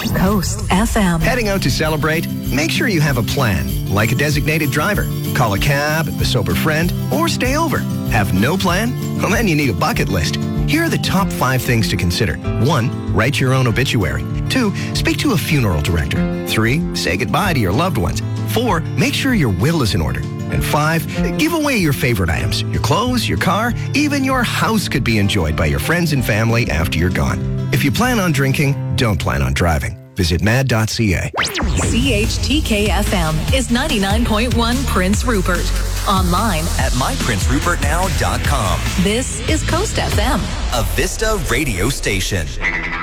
Coast FM. Heading out to celebrate? Make sure you have a plan, like a designated driver. Call a cab, a sober friend, or stay over. Have no plan? Well, then you need a bucket list. Here are the top 5 things to consider. 1, write your own obituary. 2, speak to a funeral director. 3, say goodbye to your loved ones. 4, make sure your will is in order. And 5, give away your favorite items. Your clothes, your car, even your house could be enjoyed by your friends and family after you're gone. If you plan on drinking, don't plan on driving. Visit mad.ca. CHTK-FM is 99.1 Prince Rupert. Online at myprincerupertnow.com. This is Coast FM, a Vista radio station.